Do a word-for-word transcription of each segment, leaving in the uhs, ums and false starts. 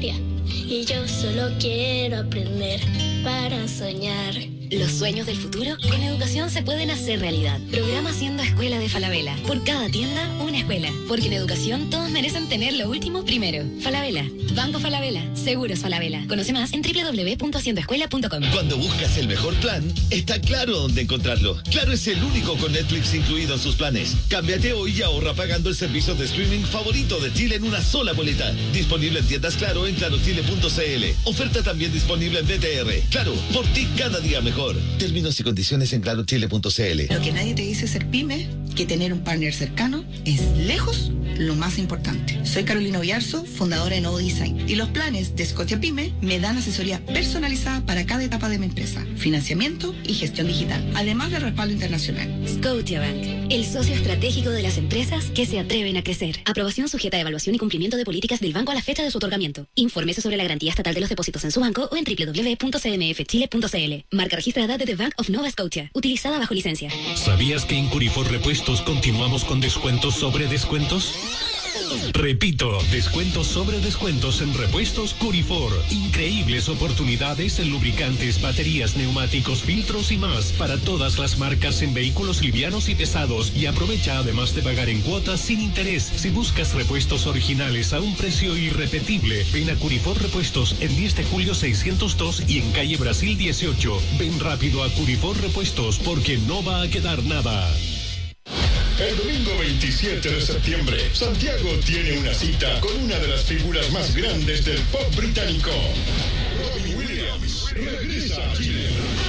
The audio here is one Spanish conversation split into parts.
historia. Y yo solo quiero aprender para soñar. Los sueños del futuro con educación se pueden hacer realidad. Programa Siendo Escuela de Falabella. Por cada tienda, una escuela. Porque en educación todos merecen tener lo último primero. Falabella. Banco Falabella. Seguros Falabella. Conoce más en doble u doble u doble u punto siendo escuela punto com. Cuando buscas el mejor plan, está Claro dónde encontrarlo. Claro es el único con Netflix incluido en sus planes. Cámbiate hoy y ahorra pagando el servicio de streaming favorito de Chile en una sola boleta. Disponible en tiendas Claro en claro chile punto c l. Oferta también disponible en B T R. Claro, por ti cada día mejor. Términos y condiciones en claro chile punto c l. Lo que nadie te dice ser pyme, que tener un partner cercano es lejos lo más importante. Soy Carolina Oyarzo, fundadora de Novo Design, y los planes de Scotia Pyme me dan asesoría personalizada para cada etapa de mi empresa, financiamiento y gestión digital, además de respaldo internacional. Scotiabank, el socio estratégico de las empresas que se atreven a crecer. Aprobación sujeta a evaluación y cumplimiento de políticas del banco a la fecha de su otorgamiento. Infórmese sobre la garantía estatal de los depósitos en su banco o en doble u doble u doble u punto c m f chile punto c l. Marca registrada de The Bank of Nova Scotia, utilizada bajo licencia. ¿Sabías que en Curifor Repuestos continuamos con descuentos sobre descuentos? Repito, descuentos sobre descuentos en repuestos Curifor. Increíbles oportunidades en lubricantes, baterías, neumáticos, filtros y más para todas las marcas en vehículos livianos y pesados. Y aprovecha además de pagar en cuotas sin interés. Si buscas repuestos originales a un precio irrepetible, ven a Curifor Repuestos en diez de julio seiscientos dos y en calle Brasil dieciocho. Ven rápido a Curifor Repuestos porque no va a quedar nada. El domingo veintisiete de septiembre, Santiago tiene una cita con una de las figuras más grandes del pop británico. Robbie Williams regresa a Chile.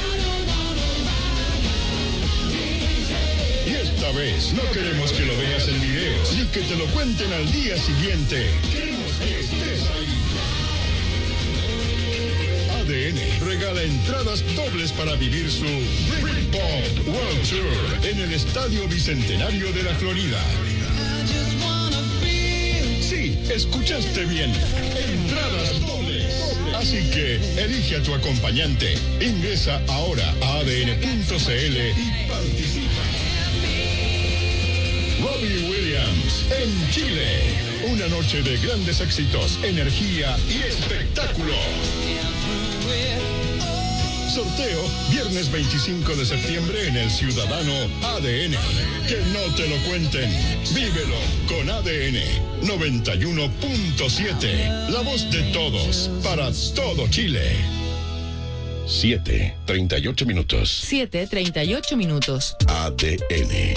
Y esta vez no queremos que lo veas en videos ni que te lo cuenten al día siguiente. Queremos que estés ahí. A D N regala entradas dobles para vivir su Britpop World Tour en el Estadio Bicentenario de la Florida. Sí, escuchaste bien. Entradas dobles. Así que elige a tu acompañante. Ingresa ahora a a d n punto c l y participa. Robbie Williams en Chile. Una noche de grandes éxitos, energía y espectáculo. Sorteo viernes veinticinco de septiembre en el Ciudadano A D N. Que no te lo cuenten. Vívelo con A D N noventa y uno punto siete. La voz de todos para todo Chile. siete, treinta y ocho minutos. siete, treinta y ocho minutos. A D N.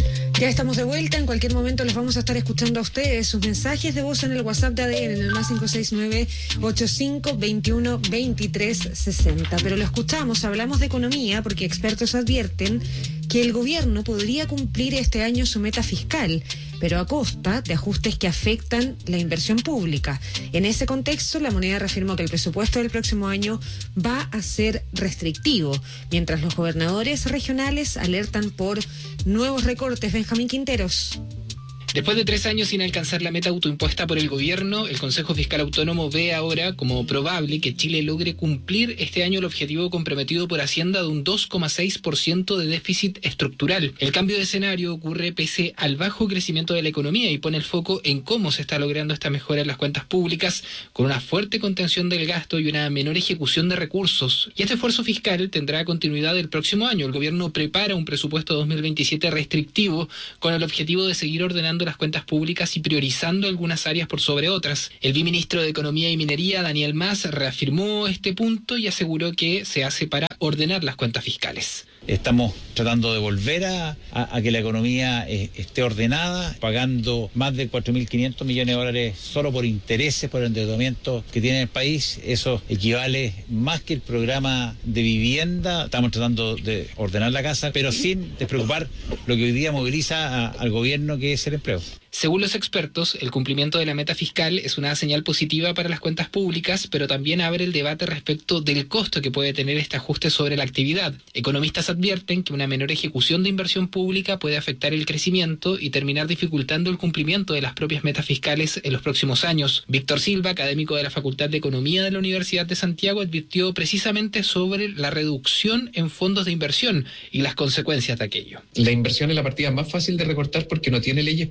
Ya estamos de vuelta, en cualquier momento les vamos a estar escuchando a ustedes sus mensajes de voz en el WhatsApp de A D N, en el más cinco seis nueve, ochenta y cinco, veintiuno, veintitrés, sesenta. Pero lo escuchamos, hablamos de economía porque expertos advierten que el gobierno podría cumplir este año su meta fiscal, pero a costa de ajustes que afectan la inversión pública. En ese contexto, la Moneda reafirmó que el presupuesto del próximo año va a ser restrictivo, mientras los gobernadores regionales alertan por nuevos recortes. Benjamín Quinteros. Después de tres años sin alcanzar la meta autoimpuesta por el gobierno, el Consejo Fiscal Autónomo ve ahora como probable que Chile logre cumplir este año el objetivo comprometido por Hacienda de un dos coma seis por ciento de déficit estructural. El cambio de escenario ocurre pese al bajo crecimiento de la economía y pone el foco en cómo se está logrando esta mejora en las cuentas públicas, con una fuerte contención del gasto y una menor ejecución de recursos. Y este esfuerzo fiscal tendrá continuidad el próximo año. El gobierno prepara un presupuesto dos mil veintisiete restrictivo con el objetivo de seguir ordenando las cuentas públicas y priorizando algunas áreas por sobre otras. El viceministro de Economía y Minería, Daniel Mas, reafirmó este punto y aseguró que se hace para ordenar las cuentas fiscales. Estamos tratando de volver a, a, a que la economía eh, esté ordenada, pagando más de cuatro mil quinientos millones de dólares solo por intereses, por el endeudamiento que tiene el país. Eso equivale más que el programa de vivienda. Estamos tratando de ordenar la casa, pero sin despreocupar lo que hoy día moviliza a, al gobierno, que es el empleo. Según los expertos, el cumplimiento de la meta fiscal es una señal positiva para las cuentas públicas, pero también abre el debate respecto del costo que puede tener este ajuste sobre la actividad. Economistas advierten que una menor ejecución de inversión pública puede afectar el crecimiento y terminar dificultando el cumplimiento de las propias metas fiscales en los próximos años. Víctor Silva, académico de la Facultad de Economía de la Universidad de Santiago, advirtió precisamente sobre la reducción en fondos de inversión y las consecuencias de aquello. La inversión es la partida más fácil de recortar porque no tiene leyes permanentes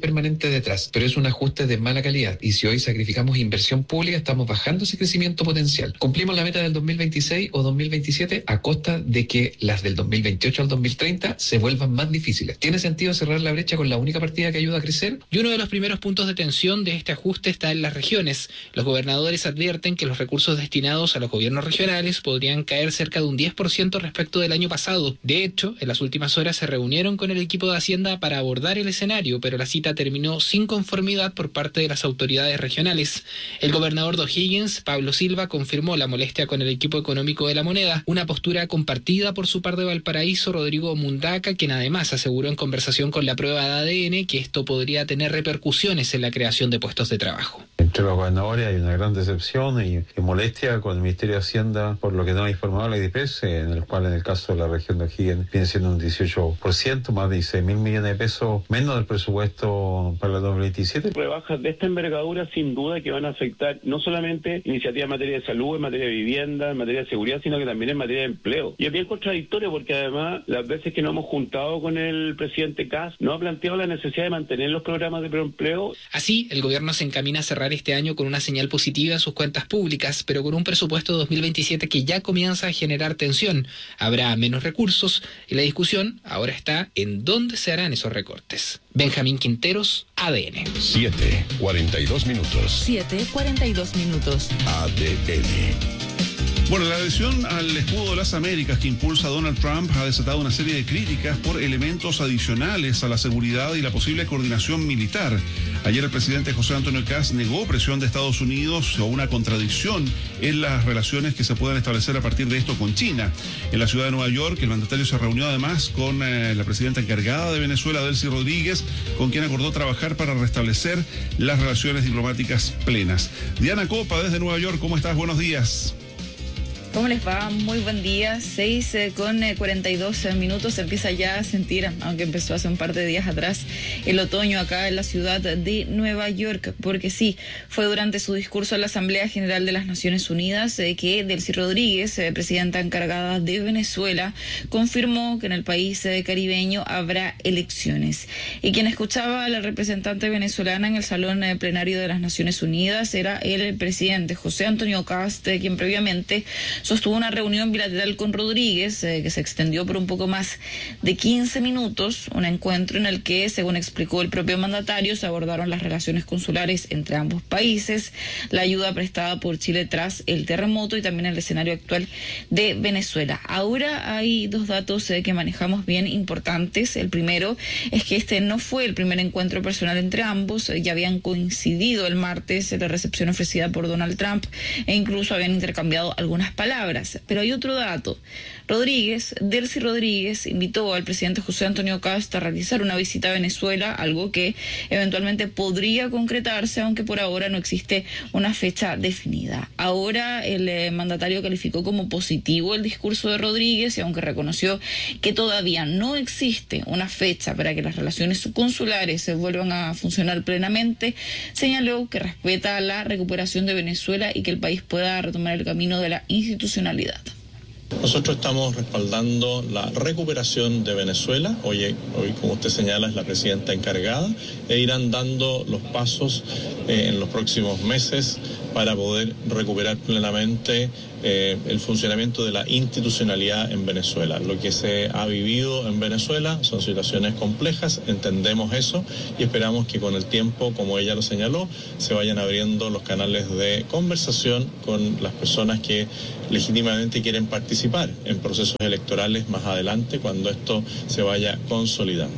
ajuste detrás, pero es un ajuste de mala calidad. Y si hoy sacrificamos inversión pública, estamos bajando ese crecimiento potencial. ¿Cumplimos la meta del dos mil veintiséis o dos mil veintisiete a costa de que las del dos mil veintiocho al dos mil treinta se vuelvan más difíciles? ¿Tiene sentido cerrar la brecha con la única partida que ayuda a crecer? Y uno de los primeros puntos de tensión de este ajuste está en las regiones. Los gobernadores advierten que los recursos destinados a los gobiernos regionales podrían caer cerca de un diez por ciento respecto del año pasado. De hecho, en las últimas horas se reunieron con el equipo de Hacienda para abordar el escenario, pero la cita terminó sin conformidad por parte de las autoridades regionales. El gobernador de O'Higgins, Pablo Silva, confirmó la molestia con el equipo económico de La Moneda, una postura compartida por su par de Valparaíso, Rodrigo Mundaca, quien además aseguró en conversación con la prueba de A D N que esto podría tener repercusiones en la creación de puestos de trabajo. Entre los gobernadores hay una gran decepción y, y molestia con el Ministerio de Hacienda por lo que no ha informado la I D P E S, en el cual en el caso de la región de O'Higgins viene siendo un dieciocho por ciento, más de dieciséis mil millones de pesos menos del presupuesto para el dos mil veintisiete. Rebajas de esta envergadura sin duda que van a afectar no solamente iniciativas en materia de salud, en materia de vivienda, en materia de seguridad, sino que también en materia de empleo. Y es bien contradictorio porque además las veces que nos hemos juntado con el presidente Kast no ha planteado la necesidad de mantener los programas de preempleo. Así, el gobierno se encamina a cerrar este año con una señal positiva en sus cuentas públicas, pero con un presupuesto de dos mil veintisiete que ya comienza a generar tensión. Habrá menos recursos y la discusión ahora está en dónde se harán esos recortes. Benjamín Quinteros, A D N. siete, cuarenta y dos minutos. siete, cuarenta y dos minutos. A D N. Bueno, la adhesión al escudo de las Américas que impulsa Donald Trump ha desatado una serie de críticas por elementos adicionales a la seguridad y la posible coordinación militar. Ayer el presidente José Antonio Kast negó presión de Estados Unidos o una contradicción en las relaciones que se puedan establecer a partir de esto con China. En la ciudad de Nueva York, el mandatario se reunió además con eh, la presidenta encargada de Venezuela, Delcy Rodríguez, con quien acordó trabajar para restablecer las relaciones diplomáticas plenas. Diana Copa, desde Nueva York, ¿cómo estás? Buenos días. ¿Cómo les va? Muy buen día. seis eh, con eh, cuarenta y dos minutos. Se empieza ya a sentir, aunque empezó hace un par de días atrás, el otoño acá en la ciudad de Nueva York. Porque sí, fue durante su discurso en la Asamblea General de las Naciones Unidas eh, que Delcy Rodríguez, eh, presidenta encargada de Venezuela, confirmó que en el país eh, caribeño habrá elecciones. Y quien escuchaba a la representante venezolana en el Salón eh, Plenario de las Naciones Unidas era el presidente José Antonio Kast, eh, quien previamente sostuvo una reunión bilateral con Rodríguez eh, que se extendió por un poco más de quince minutos, un encuentro en el que, según explicó el propio mandatario, se abordaron las relaciones consulares entre ambos países, la ayuda prestada por Chile tras el terremoto y también el escenario actual de Venezuela. Ahora hay dos datos eh, que manejamos bien importantes. El primero es que este no fue el primer encuentro personal entre ambos, eh, ya habían coincidido el martes en la recepción ofrecida por Donald Trump e incluso habían intercambiado algunas palabras. Palabras. Pero hay otro dato. Rodríguez, Delcy Rodríguez, invitó al presidente José Antonio Kast a realizar una visita a Venezuela, algo que eventualmente podría concretarse, aunque por ahora no existe una fecha definida. Ahora el eh, mandatario calificó como positivo el discurso de Rodríguez y aunque reconoció que todavía no existe una fecha para que las relaciones consulares se vuelvan a funcionar plenamente, señaló que respeta la recuperación de Venezuela y que el país pueda retomar el camino de la institucionalidad. Nosotros estamos respaldando la recuperación de Venezuela. Hoy, hoy, como usted señala, es la presidenta encargada e irán dando los pasos eh, en los próximos meses para poder recuperar plenamente eh, el funcionamiento de la institucionalidad en Venezuela. Lo que se ha vivido en Venezuela son situaciones complejas, entendemos eso y esperamos que con el tiempo, como ella lo señaló, se vayan abriendo los canales de conversación con las personas que legítimamente quieren participar en procesos electorales más adelante cuando esto se vaya consolidando.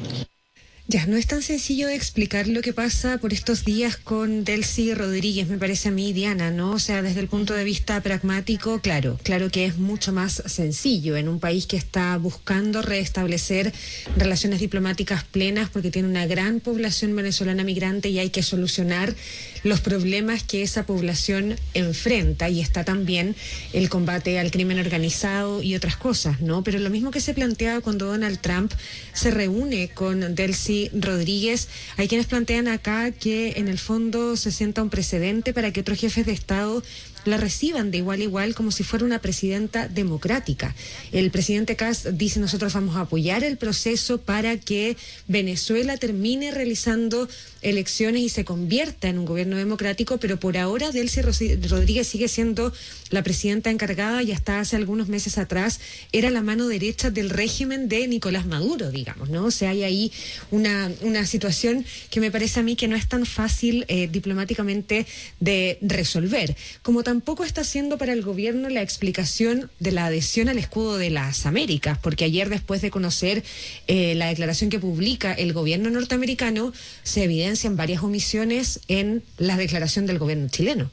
Ya, no es tan sencillo de explicar lo que pasa por estos días con Delcy Rodríguez, me parece a mí, Diana, ¿no? O sea, desde el punto de vista pragmático, claro, claro que es mucho más sencillo en un país que está buscando restablecer relaciones diplomáticas plenas porque tiene una gran población venezolana migrante y hay que solucionar los problemas que esa población enfrenta y está también el combate al crimen organizado y otras cosas, ¿no? Pero lo mismo que se planteaba cuando Donald Trump se reúne con Delcy Rodríguez, hay quienes plantean acá que en el fondo se sienta un precedente para que otros jefes de Estado la reciban de igual a igual como si fuera una presidenta democrática. El presidente Kast dice: nosotros vamos a apoyar el proceso para que Venezuela termine realizando elecciones y se convierta en un gobierno democrático, pero por ahora Delcy Rodríguez sigue siendo la presidenta encargada y hasta hace algunos meses atrás era la mano derecha del régimen de Nicolás Maduro, digamos, ¿no? O sea, hay ahí una, una situación que me parece a mí que no es tan fácil eh, diplomáticamente de resolver, como tampoco está siendo para el gobierno la explicación de la adhesión al escudo de las Américas, porque ayer, después de conocer eh, la declaración que publica el gobierno norteamericano, se evidencian varias omisiones en la declaración del gobierno chileno.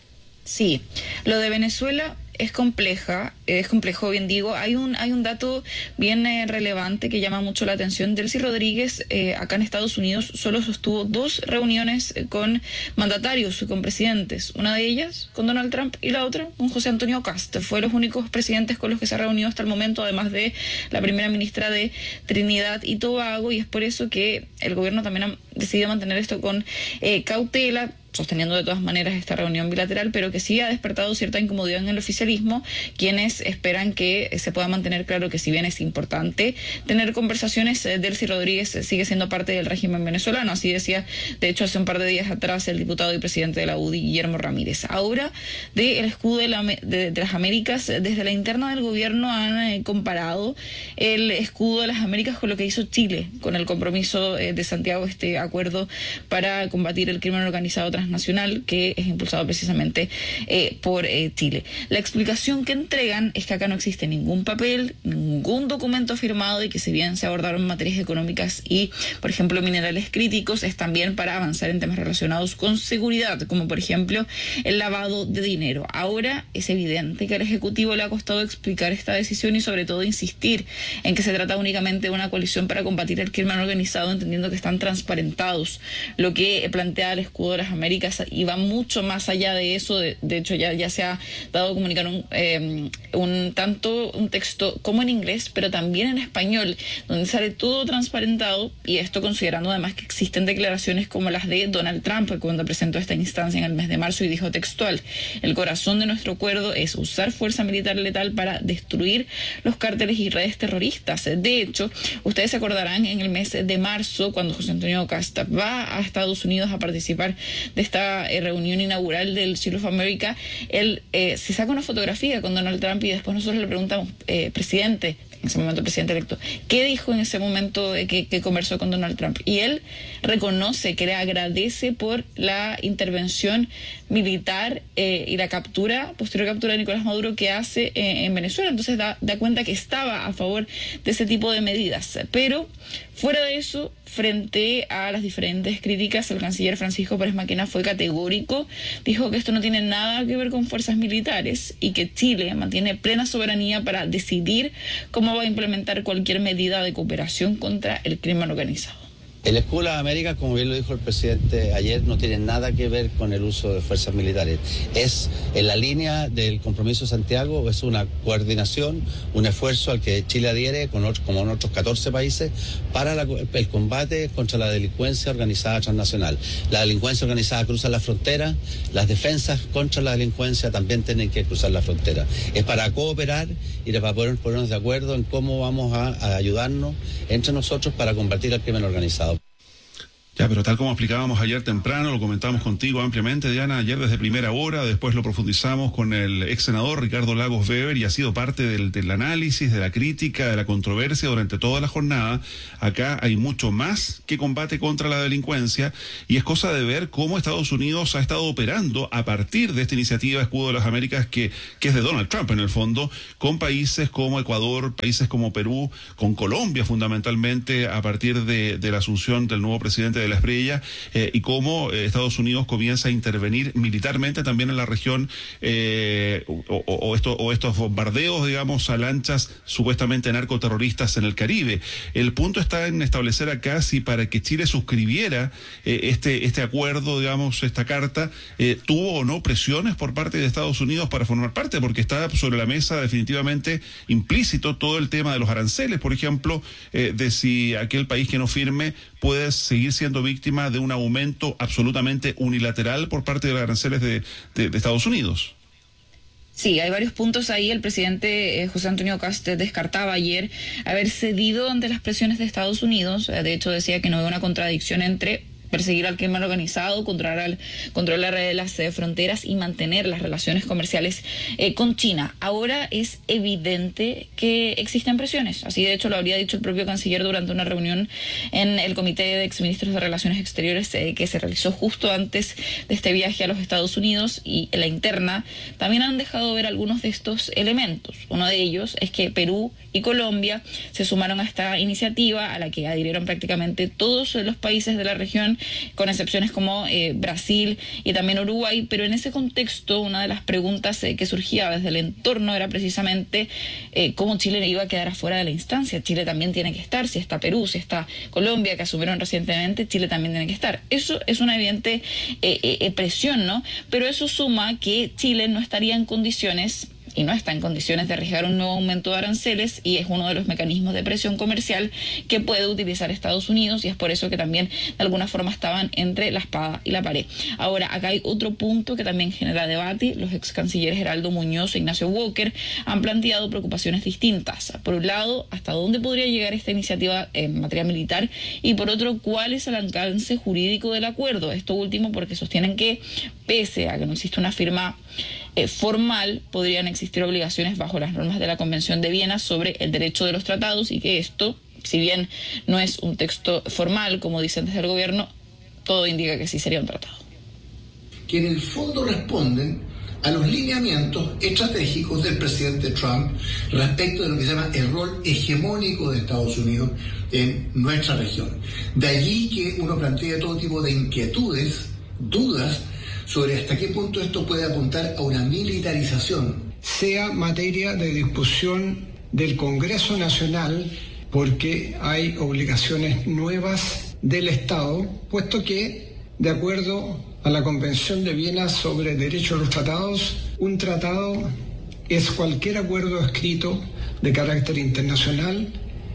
Sí, lo de Venezuela es compleja, es complejo, bien digo. Hay un hay un dato bien eh, relevante que llama mucho la atención. Delcy Rodríguez, eh, acá en Estados Unidos, solo sostuvo dos reuniones eh, con mandatarios, con presidentes. Una de ellas con Donald Trump y la otra con José Antonio Kast. Fue los únicos presidentes con los que se ha reunido hasta el momento, además de la primera ministra de Trinidad y Tobago, y es por eso que el gobierno también ha decidido mantener esto con eh, cautela, sosteniendo de todas maneras esta reunión bilateral, pero que sí ha despertado cierta incomodidad en el oficialismo, quienes esperan que se pueda mantener claro que si bien es importante tener conversaciones, eh, Delcy Rodríguez sigue siendo parte del régimen venezolano. Así decía, de hecho, hace un par de días atrás el diputado y presidente de la U D I, Guillermo Ramírez. Ahora, del escudo de, la, de, de las Américas, desde la interna del gobierno han eh, comparado el escudo de las Américas con lo que hizo Chile, con el compromiso eh, de Santiago, este acuerdo para combatir el crimen organizado transnacional, que es impulsado precisamente eh, por eh, Chile. La explicación que entregan es que acá no existe ningún papel, ningún documento firmado, y que si bien se abordaron materias económicas y, por ejemplo, minerales críticos, es también para avanzar en temas relacionados con seguridad, como por ejemplo el lavado de dinero. Ahora es evidente que al Ejecutivo le ha costado explicar esta decisión y sobre todo insistir en que se trata únicamente de una coalición para combatir el crimen organizado, entendiendo que están transparentados. Lo que plantea el escudo de las Américas y va mucho más allá de eso. De, de hecho, ya, ya se ha dado a comunicar un, eh, un tanto un texto como en inglés, pero también en español, donde sale todo transparentado, y esto considerando además que existen declaraciones como las de Donald Trump cuando presentó esta instancia en el mes de marzo y dijo textual: el corazón de nuestro acuerdo es usar fuerza militar letal para destruir los cárteles y redes terroristas. De hecho, ustedes se acordarán en el mes de marzo, cuando José Antonio Kast va a Estados Unidos a participar de esta eh, reunión inaugural del Seal of America, él eh, se saca una fotografía con Donald Trump y después nosotros le preguntamos, eh, presidente, en ese momento presidente electo, ¿qué dijo en ese momento eh, que, que conversó con Donald Trump? Y él reconoce que le agradece por la intervención militar eh, y la captura, posterior captura de Nicolás Maduro que hace eh, en Venezuela. Entonces da, da cuenta que estaba a favor de ese tipo de medidas. Pero fuera de eso, frente a las diferentes críticas, el canciller Francisco Pérez Maquena fue categórico, dijo que esto no tiene nada que ver con fuerzas militares y que Chile mantiene plena soberanía para decidir cómo va a implementar cualquier medida de cooperación contra el crimen organizado. El escudo de las Américas, como bien lo dijo el presidente ayer, no tiene nada que ver con el uso de fuerzas militares. Es en la línea del compromiso de Santiago, es una coordinación, un esfuerzo al que Chile adhiere, con otros, como en otros catorce países, para la, el combate contra la delincuencia organizada transnacional. La delincuencia organizada cruza la frontera, las defensas contra la delincuencia también tienen que cruzar la frontera. Es para cooperar y para poder ponernos de acuerdo en cómo vamos a, a ayudarnos entre nosotros para combatir el crimen organizado. Ya, pero tal como explicábamos ayer temprano, lo comentamos contigo ampliamente, Diana, ayer desde primera hora, después lo profundizamos con el ex senador Ricardo Lagos Weber y ha sido parte del, del análisis, de la crítica, de la controversia durante toda la jornada. Acá hay mucho más que combate contra la delincuencia y es cosa de ver cómo Estados Unidos ha estado operando a partir de esta iniciativa Escudo de las Américas que, que es de Donald Trump en el fondo, con países como Ecuador, países como Perú, con Colombia fundamentalmente a partir de, de la asunción del nuevo presidente de la Espriella, eh, y cómo eh, Estados Unidos comienza a intervenir militarmente también en la región, eh, o, o, o, esto, o estos bombardeos, digamos, a lanchas supuestamente narcoterroristas en el Caribe. El punto está en establecer acá si para que Chile suscribiera eh, este, este acuerdo, digamos, esta carta, eh, tuvo o no presiones por parte de Estados Unidos para formar parte, porque está sobre la mesa definitivamente implícito todo el tema de los aranceles, por ejemplo, eh, de si aquel país que no firme puede seguir siendo víctima de un aumento absolutamente unilateral por parte de los aranceles de, de, de Estados Unidos. Sí, hay varios puntos ahí. El presidente eh, José Antonio Kast descartaba ayer haber cedido ante las presiones de Estados Unidos. De hecho, decía que no había una contradicción entre perseguir al crimen organizado, controlar, controlar las eh, fronteras y mantener las relaciones comerciales eh, con China. Ahora es evidente que existen presiones. Así, de hecho, lo habría dicho el propio canciller durante una reunión en el Comité de Exministros de Relaciones Exteriores eh, que se realizó justo antes de este viaje a los Estados Unidos, y en la interna también han dejado ver algunos de estos elementos. Uno de ellos es que Perú y Colombia se sumaron a esta iniciativa, a la que adhirieron prácticamente todos los países de la región, con excepciones como eh, Brasil y también Uruguay. Pero en ese contexto, una de las preguntas eh, que surgía desde el entorno era precisamente eh, cómo Chile iba a quedar afuera de la instancia. Chile también tiene que estar. Si está Perú, si está Colombia, que asumieron recientemente, Chile también tiene que estar. Eso es una evidente eh, eh, presión, ¿no? Pero eso suma que Chile no estaría en condiciones y no está en condiciones de arriesgar un nuevo aumento de aranceles, y es uno de los mecanismos de presión comercial que puede utilizar Estados Unidos, y es por eso que también de alguna forma estaban entre la espada y la pared. Ahora, acá hay otro punto que también genera debate. Los ex cancilleres Geraldo Muñoz e Ignacio Walker han planteado preocupaciones distintas. Por un lado, hasta dónde podría llegar esta iniciativa en materia militar, y por otro, cuál es el alcance jurídico del acuerdo. Esto último porque sostienen que, pese a que no existe una firma Eh, formal, podrían existir obligaciones bajo las normas de la Convención de Viena sobre el derecho de los tratados, y que esto, si bien no es un texto formal, como dicen desde el gobierno, todo indica que sí sería un tratado. Que en el fondo responden a los lineamientos estratégicos del presidente Trump respecto de lo que se llama el rol hegemónico de Estados Unidos en nuestra región. De allí que uno plantea todo tipo de inquietudes, dudas, sobre hasta qué punto esto puede apuntar a una militarización. Sea materia de discusión del Congreso Nacional, porque hay obligaciones nuevas del Estado, puesto que, de acuerdo a la Convención de Viena sobre Derecho a los Tratados, un tratado es cualquier acuerdo escrito de carácter internacional,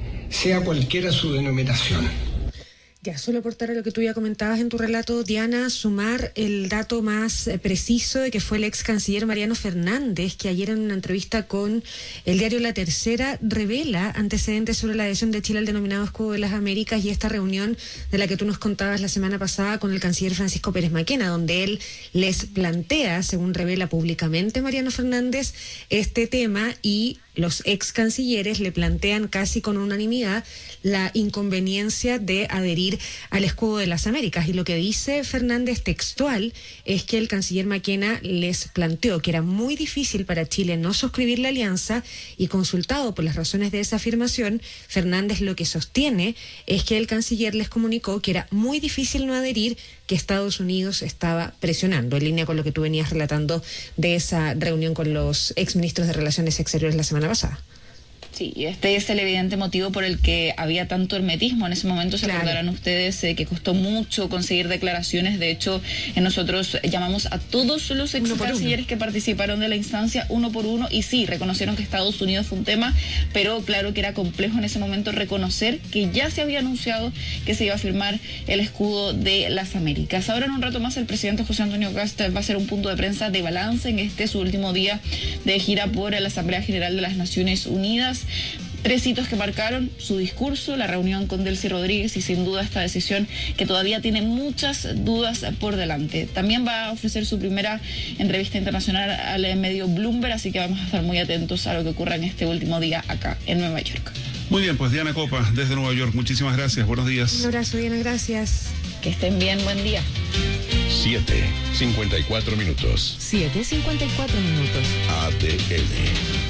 sea cualquiera su denominación. Ya, solo aportar a lo que tú ya comentabas en tu relato, Diana, sumar el dato más eh, preciso de que fue el ex canciller Mariano Fernández, que ayer en una entrevista con el diario La Tercera revela antecedentes sobre la adhesión de Chile al denominado Escudo de las Américas, y esta reunión de la que tú nos contabas la semana pasada con el canciller Francisco Pérez Maquena, donde él les plantea, según revela públicamente Mariano Fernández, este tema, y los ex cancilleres le plantean casi con unanimidad la inconveniencia de adherir al Escudo de las Américas. Y lo que dice Fernández textual es que el canciller Maquena les planteó que era muy difícil para Chile no suscribir la alianza, y consultado por las razones de esa afirmación, Fernández lo que sostiene es que el canciller les comunicó que era muy difícil no adherir, que Estados Unidos estaba presionando, en línea con lo que tú venías relatando de esa reunión con los exministros de Relaciones Exteriores la semana pasada. Sí, y este es el evidente motivo por el que había tanto hermetismo. En ese momento se claro. acordarán ustedes eh, que costó mucho conseguir declaraciones. De hecho, eh, nosotros llamamos a todos los ex cancilleres que participaron de la instancia uno por uno, y sí, reconocieron que Estados Unidos fue un tema, pero claro que era complejo en ese momento reconocer que ya se había anunciado que se iba a firmar el Escudo de las Américas. Ahora, en un rato más, el presidente José Antonio Kast va a hacer un punto de prensa de balance en este su último día de gira por la Asamblea General de las Naciones Unidas. Tres hitos que marcaron su discurso, la reunión con Delcy Rodríguez y sin duda esta decisión que todavía tiene muchas dudas por delante. También va a ofrecer su primera entrevista internacional al medio Bloomberg, así que vamos a estar muy atentos a lo que ocurra en este último día acá en Nueva York. Muy bien, pues Diana Copa desde Nueva York, muchísimas gracias, buenos días. Un abrazo, Diana, gracias. Que estén bien, buen día. siete cincuenta y cuatro minutos. siete cincuenta y cuatro minutos. A D N.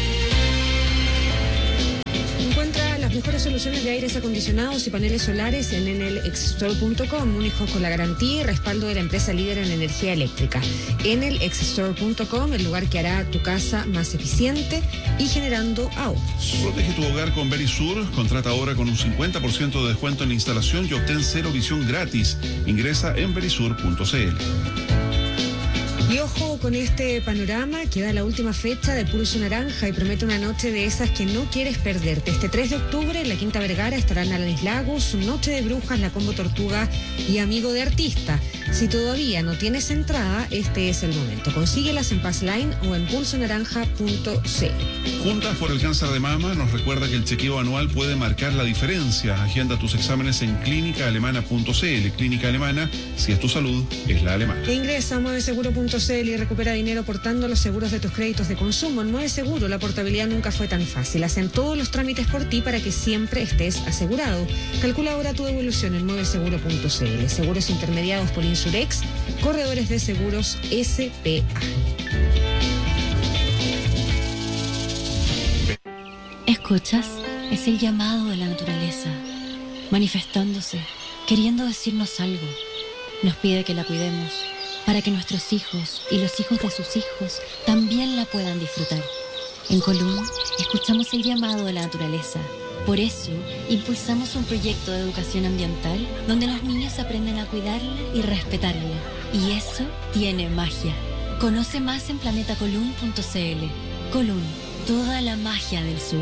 Encuentra las mejores soluciones de aires acondicionados y paneles solares en enel ex store punto com, únicos con la garantía y respaldo de la empresa líder en energía eléctrica. enel ex store punto com, el lugar que hará tu casa más eficiente y generando ahorros. Protege tu hogar con Verisur. Contrata ahora con un cincuenta por ciento de descuento en la instalación y obtén cero visión gratis. Ingresa en verisur punto c l. Y ojo con este panorama, queda la última fecha de Pulso Naranja y promete una noche de esas que no quieres perderte. Este tres de octubre en la Quinta Vergara estarán Alanis Lagos, Noche de Brujas, La Combo Tortuga y Amigo de Artista. Si todavía no tienes entrada, este es el momento. Consíguelas en Passline o en pulso naranja punto c l. Juntas por el Cáncer de Mama nos recuerda que el chequeo anual puede marcar la diferencia. Agenda tus exámenes en clínica alemana punto c l. Clínica Alemana, si es tu salud, es la alemana. E ingresa a mueve seguro punto c l y recupera dinero portando los seguros de tus créditos de consumo. En Mueve Seguro la portabilidad nunca fue tan fácil. Hacen todos los trámites por ti para que siempre estés asegurado. Calcula ahora tu devolución en mueve seguro punto c l. Seguros intermediados por Insurex, corredores de seguros S P A. ¿Escuchas? Es el llamado de la naturaleza, manifestándose, queriendo decirnos algo. Nos pide que la cuidemos, para que nuestros hijos y los hijos de sus hijos también la puedan disfrutar. En Colún, escuchamos el llamado de la naturaleza. Por eso, impulsamos un proyecto de educación ambiental donde los niños aprenden a cuidarla y respetarla. Y eso tiene magia. Conoce más en planeta colún punto c l. Colún, toda la magia del sur.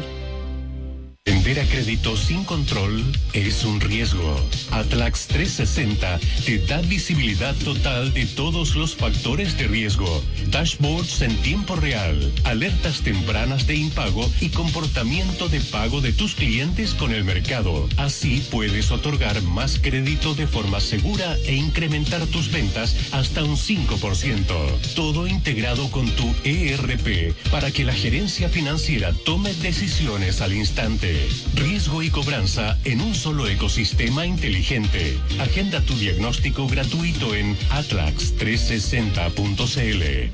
Vender a crédito sin control es un riesgo. Atlax trescientos sesenta te da visibilidad total de todos los factores de riesgo, dashboards en tiempo real, alertas tempranas de impago y comportamiento de pago de tus clientes con el mercado. Así puedes otorgar más crédito de forma segura e incrementar tus ventas hasta un cinco por ciento. Todo integrado con tu E R P para que la gerencia financiera tome decisiones al instante. Riesgo y cobranza en un solo ecosistema inteligente. Agenda tu diagnóstico gratuito en atlax trescientos sesenta punto c l.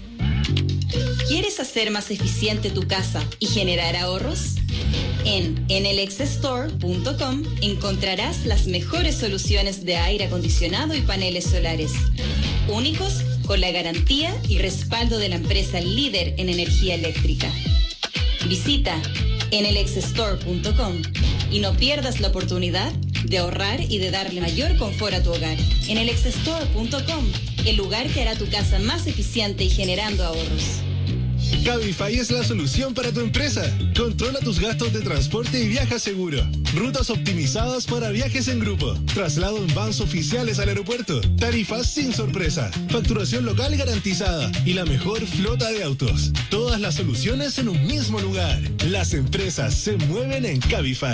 ¿Quieres hacer más eficiente tu casa y generar ahorros? En enelex store punto com encontrarás las mejores soluciones de aire acondicionado y paneles solares, únicos con la garantía y respaldo de la empresa líder en energía eléctrica. Visita enelex store punto com y no pierdas la oportunidad de ahorrar y de darle mayor confort a tu hogar. enelex store punto com, el lugar que hará tu casa más eficiente y generando ahorros. Cabify es la solución para tu empresa. Controla tus gastos de transporte y viaja seguro. Rutas optimizadas para viajes en grupo. Traslado en vans oficiales al aeropuerto. Tarifas sin sorpresa. Facturación local garantizada. Y la mejor flota de autos. Todas las soluciones en un mismo lugar. Las empresas se mueven en Cabify.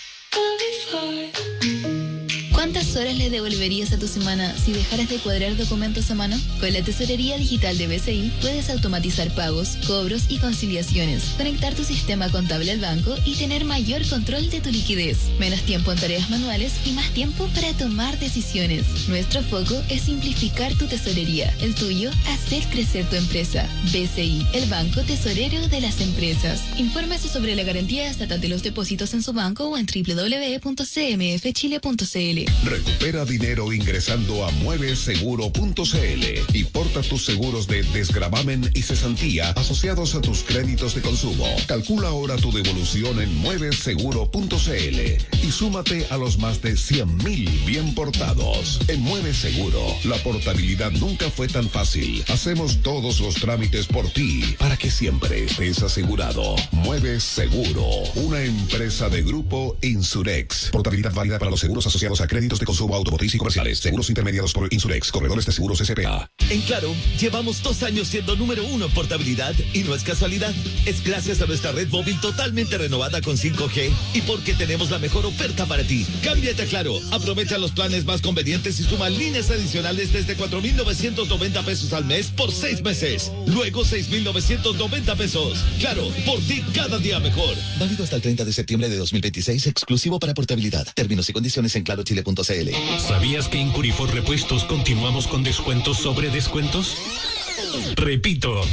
Cabify. ¿Cuántas horas le devolverías a tu semana si dejaras de cuadrar documentos a mano? Con la tesorería digital de B C I puedes automatizar pagos, cobros y conciliaciones, conectar tu sistema contable al banco y tener mayor control de tu liquidez. Menos tiempo en tareas manuales y más tiempo para tomar decisiones. Nuestro foco es simplificar tu tesorería. El tuyo, hacer crecer tu empresa. B C I, el banco tesorero de las empresas. Infórmese sobre la garantía estatal de los depósitos en su banco o en doble u doble u doble u punto c m f chile punto c l. Recupera dinero ingresando a mueve seguro punto c l y porta tus seguros de desgravamen y cesantía asociados a tus créditos de consumo. Calcula ahora tu devolución en mueve seguro punto c l y súmate a los más de cien mil bien portados. En Mueve Seguro, la portabilidad nunca fue tan fácil. Hacemos todos los trámites por ti para que siempre estés asegurado. Mueve Seguro, una empresa de grupo Insurex. Portabilidad válida para los seguros asociados a créditos de consumo automotriz y comerciales. Seguros intermediados por Insurex. Corredores de seguros S P A. En Claro, llevamos dos años siendo número uno en portabilidad y no es casualidad. Es gracias a nuestra red móvil totalmente renovada con cinco G y porque tenemos la mejor oferta para ti. Cámbiate a Claro, aprovecha los planes más convenientes y suma líneas adicionales desde cuatro mil novecientos noventa pesos al mes por seis meses. Luego seis mil novecientos noventa pesos. Claro, por ti cada día mejor. Válido hasta el treinta de septiembre de dos mil veintiséis, exclusivo para portabilidad. Términos y condiciones en claro chile punto c l. ¿Sabías que en Curifor Repuestos continuamos con descuentos sobre descuentos? Repito,